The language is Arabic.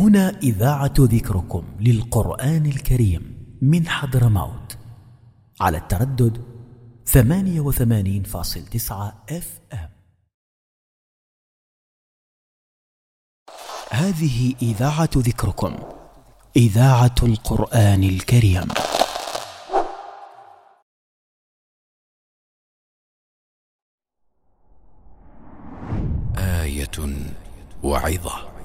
هنا إذاعة ذكركم للقرآن الكريم من حضرموت على التردد 88.9 FM. هذه إذاعة ذكركم، إذاعة القرآن الكريم. آية وعظة.